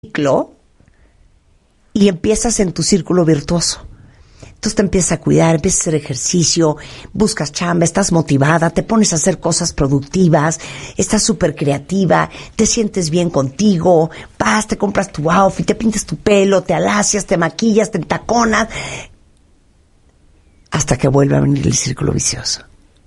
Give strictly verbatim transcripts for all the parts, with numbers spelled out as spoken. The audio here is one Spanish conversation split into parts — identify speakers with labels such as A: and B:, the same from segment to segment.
A: ciclo y empiezas en tu círculo virtuoso. Entonces te empiezas a cuidar, empiezas a hacer ejercicio, buscas chamba, estás motivada, te pones a hacer cosas productivas, estás súper creativa, te sientes bien contigo, vas, te compras tu outfit, te pintas tu pelo, te alacias, te maquillas, te entaconas, hasta que vuelve a venir el círculo vicioso.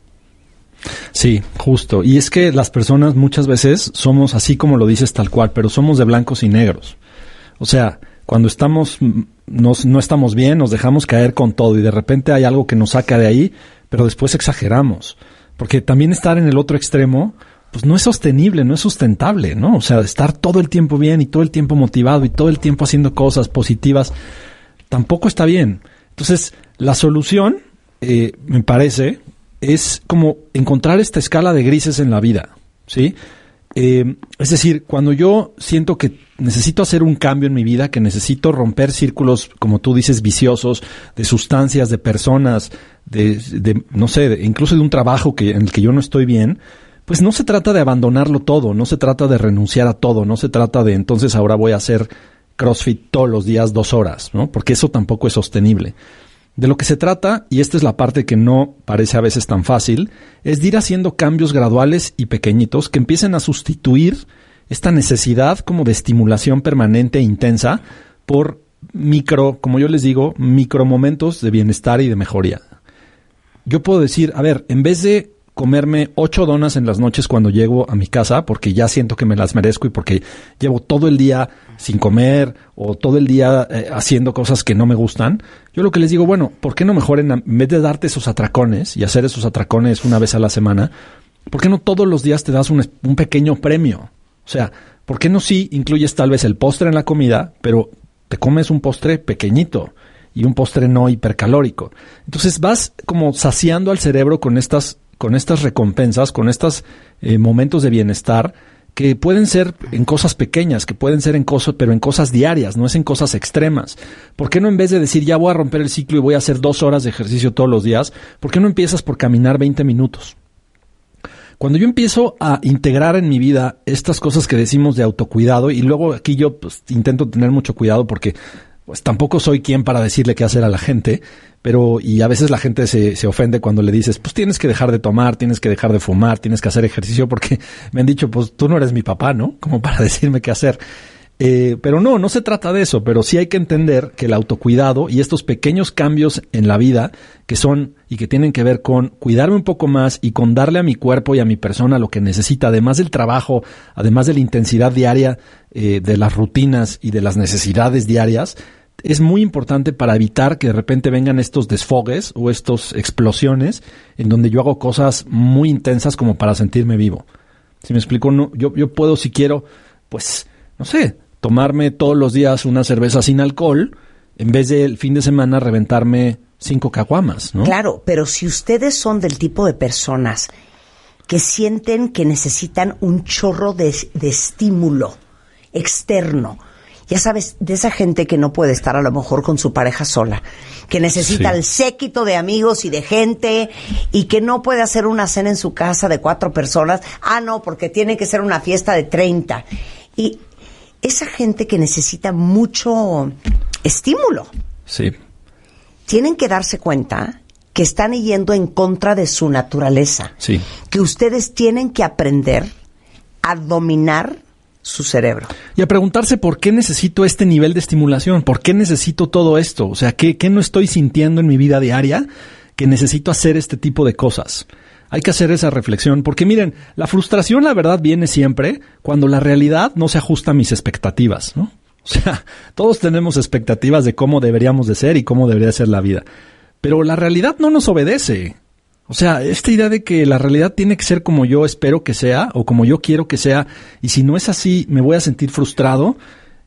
B: Sí, justo. Y es que las personas muchas veces somos así como lo dices tal cual, pero somos de blancos y negros. O sea, cuando estamos nos, no estamos bien, nos dejamos caer con todo y de repente hay algo que nos saca de ahí, pero después exageramos. Porque también estar en el otro extremo, pues no es sostenible, no es sustentable, ¿no? O sea, estar todo el tiempo bien y todo el tiempo motivado y todo el tiempo haciendo cosas positivas, tampoco está bien. Entonces, la solución, eh, me parece, es como encontrar esta escala de grises en la vida, ¿sí? Eh, es decir, cuando yo siento que necesito hacer un cambio en mi vida, que necesito romper círculos, como tú dices, viciosos, de sustancias, de personas, de, de no sé, de, incluso de un trabajo que, en el que yo no estoy bien, pues no se trata de abandonarlo todo, no se trata de renunciar a todo, no se trata de entonces ahora voy a hacer CrossFit todos los días dos horas, ¿no? Porque eso tampoco es sostenible. De lo que se trata, y esta es la parte que no parece a veces tan fácil, es de ir haciendo cambios graduales y pequeñitos que empiecen a sustituir esta necesidad como de estimulación permanente e intensa por micro, como yo les digo, micro momentos de bienestar y de mejoría. Yo puedo decir, a ver, en vez de comerme ocho donas en las noches cuando llego a mi casa, porque ya siento que me las merezco y porque llevo todo el día sin comer o todo el día eh, haciendo cosas que no me gustan, yo lo que les digo, bueno, ¿por qué no mejor en, en vez de darte esos atracones y hacer esos atracones una vez a la semana, ¿por qué no todos los días te das un, un pequeño premio? O sea, ¿por qué no sí incluyes tal vez el postre en la comida, pero te comes un postre pequeñito y un postre no hipercalórico? Entonces vas como saciando al cerebro con estas con estas recompensas, con estos eh, momentos de bienestar que pueden ser en cosas pequeñas, que pueden ser en cosas, pero en cosas diarias, no es en cosas extremas. ¿Por qué no en vez de decir ya voy a romper el ciclo y voy a hacer dos horas de ejercicio todos los días, por qué no empiezas por caminar veinte minutos? Cuando yo empiezo a integrar en mi vida estas cosas que decimos de autocuidado, y luego aquí yo pues, intento tener mucho cuidado porque pues tampoco soy quien para decirle qué hacer a la gente, pero y a veces la gente se, se ofende cuando le dices, pues tienes que dejar de tomar, tienes que dejar de fumar, tienes que hacer ejercicio, porque me han dicho, pues tú no eres mi papá, ¿no? Como para decirme qué hacer. Eh, pero no, no se trata de eso, pero sí hay que entender que el autocuidado y estos pequeños cambios en la vida que son y que tienen que ver con cuidarme un poco más y con darle a mi cuerpo y a mi persona lo que necesita, además del trabajo, además de la intensidad diaria, eh, de las rutinas y de las necesidades diarias, es muy importante para evitar que de repente vengan estos desfogues o estas explosiones en donde yo hago cosas muy intensas como para sentirme vivo. ¿Sí me explico? No, yo, yo puedo, si quiero, pues, no sé, tomarme todos los días una cerveza sin alcohol en vez de el fin de semana reventarme cinco caguamas, ¿no?
A: Claro, pero si ustedes son del tipo de personas que sienten que necesitan un chorro de, de estímulo externo, ya sabes, de esa gente que no puede estar a lo mejor con su pareja sola, que necesita sí. el séquito de amigos y de gente y que no puede hacer una cena en su casa de cuatro personas. Ah, no, porque tiene que ser una fiesta de treinta. Y esa gente que necesita mucho estímulo.
B: Sí.
A: Tienen que darse cuenta que están yendo en contra de su naturaleza.
B: Sí.
A: Que ustedes tienen que aprender a dominar su cerebro.
B: Y a preguntarse por qué necesito este nivel de estimulación, por qué necesito todo esto, o sea, ¿qué, qué no estoy sintiendo en mi vida diaria que necesito hacer este tipo de cosas? Hay que hacer esa reflexión, porque miren, la frustración la verdad viene siempre cuando la realidad no se ajusta a mis expectativas, ¿no? O sea, todos tenemos expectativas de cómo deberíamos de ser y cómo debería ser la vida, pero la realidad no nos obedece. O sea, esta idea de que la realidad tiene que ser como yo espero que sea o como yo quiero que sea, y si no es así me voy a sentir frustrado,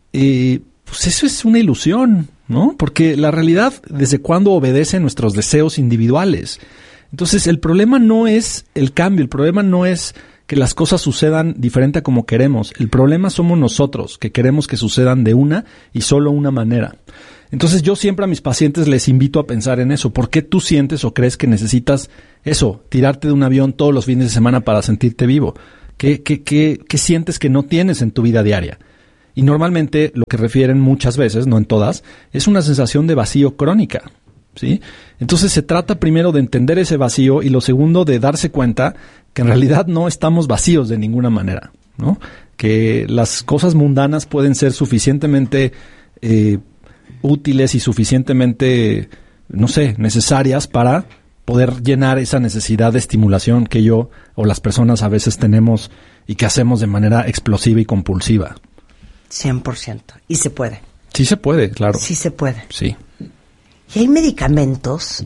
B: eh, pues eso es una ilusión, ¿no? Porque la realidad, ¿desde cuándo obedece a nuestros deseos individuales? Entonces, el problema no es el cambio, el problema no es que las cosas sucedan diferente a como queremos. El problema somos nosotros, que queremos que sucedan de una y solo una manera. Entonces yo siempre a mis pacientes les invito a pensar en eso. ¿Por qué tú sientes o crees que necesitas eso, tirarte de un avión todos los fines de semana para sentirte vivo? ¿Qué, qué, qué, qué sientes que no tienes en tu vida diaria? Y normalmente lo que refieren muchas veces, no en todas, es una sensación de vacío crónica, ¿sí? Entonces se trata primero de entender ese vacío y lo segundo de darse cuenta que en realidad no estamos vacíos de ninguna manera, ¿no? Que las cosas mundanas pueden ser suficientemente eh, útiles y suficientemente, no sé, necesarias para poder llenar esa necesidad de estimulación que yo o las personas a veces tenemos y que hacemos de manera explosiva y compulsiva.
A: cien por ciento. Y se puede.
B: Sí se puede, claro.
A: Sí se puede.
B: Sí.
A: ¿Y hay medicamentos?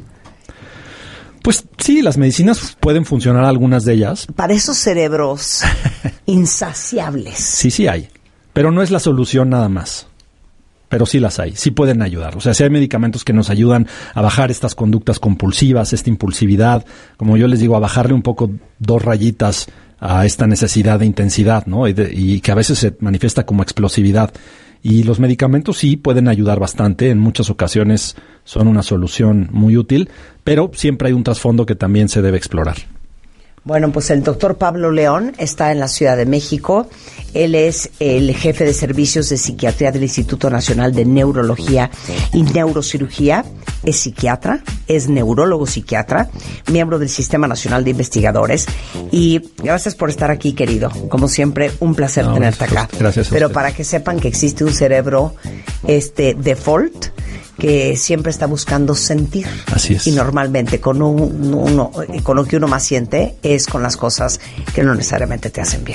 B: Pues sí, las medicinas pueden funcionar, algunas de ellas.
A: Para esos cerebros insaciables.
B: Sí, sí hay. Pero no es la solución nada más. Pero sí las hay, sí pueden ayudar. O sea, sí hay medicamentos que nos ayudan a bajar estas conductas compulsivas, esta impulsividad, como yo les digo, a bajarle un poco dos rayitas a esta necesidad de intensidad, ¿no? Y, de, y que a veces se manifiesta como explosividad. Y los medicamentos sí pueden ayudar bastante, en muchas ocasiones son una solución muy útil, pero siempre hay un trasfondo que también se debe explorar.
A: Bueno, pues el doctor Pablo León está en la Ciudad de México. Él es el jefe de servicios de psiquiatría del Instituto Nacional de Neurología y Neurocirugía. Es psiquiatra, es neurólogo psiquiatra, miembro del Sistema Nacional de Investigadores. Y gracias por estar aquí, querido. Como siempre, un placer no, tenerte acá.
B: Gracias a
A: Pero
B: usted.
A: Para que sepan que existe un cerebro este default que siempre está buscando sentir.
B: Así es.
A: Y normalmente con, un, uno, con lo que uno más siente es con las cosas que no necesariamente te hacen bien.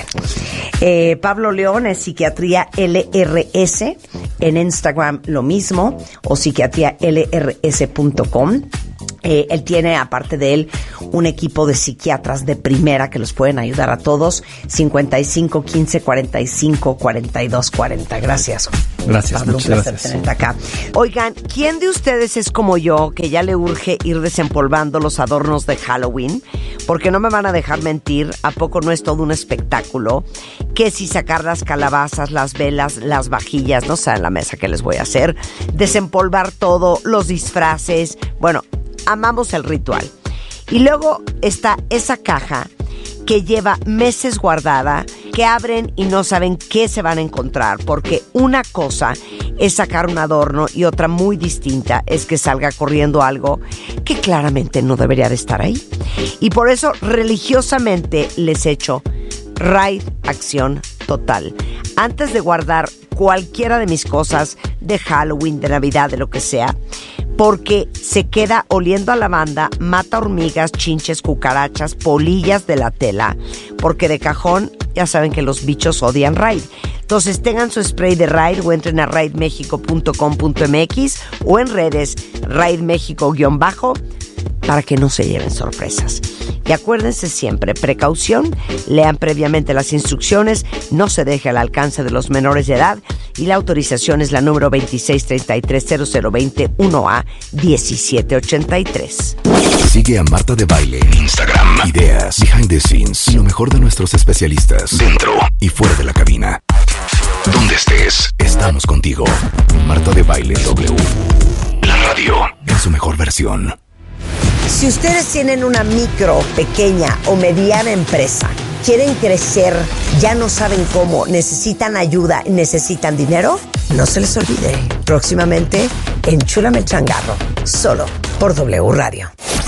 A: Eh, Pablo León es Psiquiatría L R S, en Instagram lo mismo, o psiquiatría L R S punto com. Eh, él tiene, aparte de él, un equipo de psiquiatras de primera que los pueden ayudar a todos. cincuenta y cinco, quince, cuarenta y cinco, cuarenta y dos, cuarenta. Gracias.
B: Gracias,
A: Pablo,
B: muchas
A: un placer
B: gracias.
A: tenerte acá. Oigan, ¿quién de ustedes es como yo, que ya le urge ir desempolvando los adornos de Halloween? Porque no me van a dejar mentir, ¿a poco no es todo un espectáculo? Que si sacar las calabazas, las velas, las vajillas, no sé en la mesa que les voy a hacer, desempolvar todo, los disfraces, bueno, amamos el ritual. Y luego está esa caja que lleva meses guardada, que abren y no saben qué se van a encontrar, porque una cosa es sacar un adorno y otra muy distinta es que salga corriendo algo que claramente no debería de estar ahí. Y por eso religiosamente les echo Raid Acción Total. Antes de guardar cualquiera de mis cosas de Halloween, de Navidad, de lo que sea, porque se queda oliendo a lavanda, mata hormigas, chinches, cucarachas, polillas de la tela, porque de cajón ya saben que los bichos odian Raid. Entonces tengan su spray de Raid o entren a raid mexico punto com punto m x o en redes Raid México guión bajo para que no se lleven sorpresas. Y acuérdense siempre, precaución, lean previamente las instrucciones, no se deje al alcance de los menores de edad y la autorización es la número veintiséis treinta y tres cero cero veinte uno A diecisiete ochenta y tres.
C: Sigue a Marta de Baile en Instagram. Ideas, behind the scenes y lo mejor de nuestros especialistas dentro y fuera de la cabina. Donde estés, estamos contigo. Marta de Baile W. La radio en su mejor versión.
A: Si ustedes tienen una micro, pequeña o mediana empresa, quieren crecer, ya no saben cómo, necesitan ayuda, necesitan dinero, no se les olvide, próximamente Enchúlame el Changarro, solo por W Radio.